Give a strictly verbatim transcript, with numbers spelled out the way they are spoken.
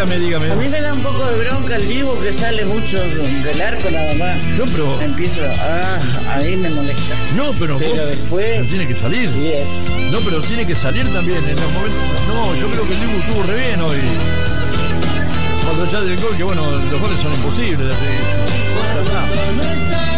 dígame, dígame. A mí me da un poco de bronca el Dibu que sale mucho del arco nada más. No, pero... Empiezo, ah, ahí me molesta. No, pero... Pero vos, después... pero tiene que salir. Yes. No, pero tiene que salir también en los momentos... No, yo creo que el Dibu estuvo re bien hoy. Cuando ya del gol, que bueno, los goles son imposibles.